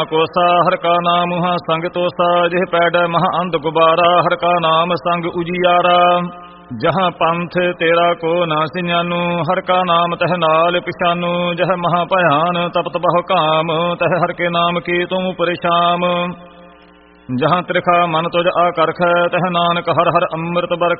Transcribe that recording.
ਕੋਸਾ ਹਰ ਕਾ ਨਾਮ ਹਾਂ ਸੰਗ ਤੋਸਾ, ਜਿਹ ਪੈੜੈ ਮਹਾ ਅੰਧ ਗੁਬਾਰਾ, ਹਰ ਕਾ ਨਾਮ ਸੰਗ ਉਜਿਆਰਾ। ਜਹਾਂ ਪੰਥ ਤੇਰਾ ਕੋ ਨਾ ਸਿਆਨੂ, ਹਰ ਕਾ ਨਾਮ ਤਹ ਨਾਲ ਪਿਛਾਨੂ। ਜਹ ਮਹਾ ਭਿਆਨ ਤਪਤ ਬਹੁ ਕਾਮ, ਤਹ ਹਰ ਕੇ ਨਾਮ ਕੀ ਤੂੰ ਪਰੇਸ਼ਾਮ। ਜਹਾਂ ਤ੍ਰਿਖਾ ਮਨ ਤੁਝ ਆਕਰਖ, ਤਹ ਨਾਨਕ ਹਰ ਹਰ ਅੰਮ੍ਰਿਤ ਬਰਖ।